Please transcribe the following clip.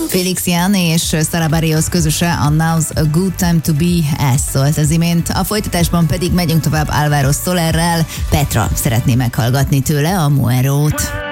Felix Jan és Sara Barrios közöse a Now's a Good Time to Be, ez szólt az imént. A folytatásban pedig megyünk tovább Alvaro Solerrel. Petra szeretné meghallgatni tőle a Muerót.